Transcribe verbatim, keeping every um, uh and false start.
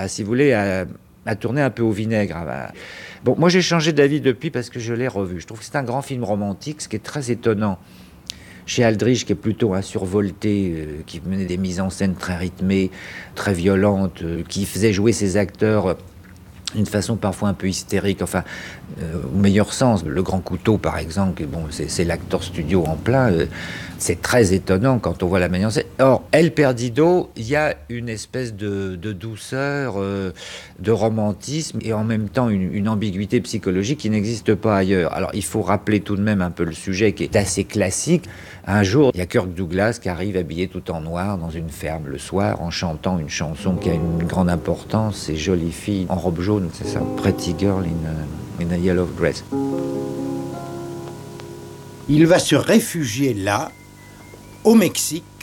à, si vous voulez, à, à tourner un peu au vinaigre. À... Bon, moi j'ai changé d'avis depuis parce que je l'ai revu. Je trouve que c'est un grand film romantique, ce qui est très étonnant chez Aldrich, qui est plutôt un survolté, euh, qui menait des mises en scène très rythmées, très violentes, euh, qui faisait jouer ses acteurs euh, d'une façon parfois un peu hystérique, enfin, euh, au meilleur sens. Le Grand Couteau, par exemple, bon, c'est, c'est l'acteur studio en plein. Euh, c'est très étonnant quand on voit la manière. Or, El Perdido, il y a une espèce de, de douceur, euh, de romantisme et en même temps une, une ambiguïté psychologique qui n'existe pas ailleurs. Alors, il faut rappeler tout de même un peu le sujet qui est assez classique. Un jour, il y a Kirk Douglas qui arrive habillé tout en noir dans une ferme le soir en chantant une chanson qui a une grande importance. C'est Jolie fille en robe jaune, c'est ça, Pretty Girl in a, in a Yellow Dress. Il va se réfugier là, au Mexique,